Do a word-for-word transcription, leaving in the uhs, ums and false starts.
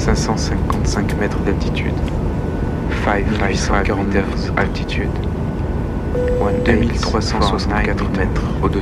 cinq cent cinquante-cinq mètres d'altitude, huit cent quarante-neuf altitude, deux mille trois cent soixante-quatre mètres au-dessus